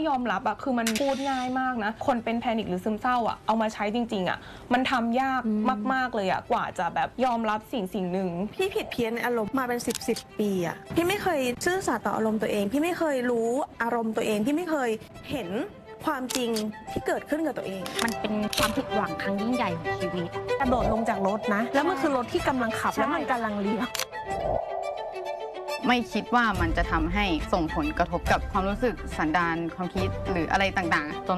ยอมรับอะคือมันพูดง่ายมากนะคนเป็นแพนิคหรือซึมเศร้าอะเอามาใช้จริงๆอะมันทำยากมากๆเลยอะกว่าจะแบบยอมรับสิ่งหนึ่งพี่ผิดเพี้ยนอารมณ์มาเป็น10 ปีอะพี่ไม่เคยซื่อสัตย์ต่ออารมณ์ตัวเองพี่ไม่เคยรู้อารมณ์ตัวเองพี่ไม่เคยเห็นความจริงที่เกิดขึ้นกับตัวเองมันเป็นความผิดหวังครั้งยิ่งใหญ่ของชีวิตกระโดดลงจากรถนะแล้วมันคือรถที่กำลังขับแล้วมันกำลังเลี้ยวไม่คิดว่ามันจะทำให้ส่งผลกระทบกับความรู้สึกสันดานความคิดหรืออะไรต่างๆ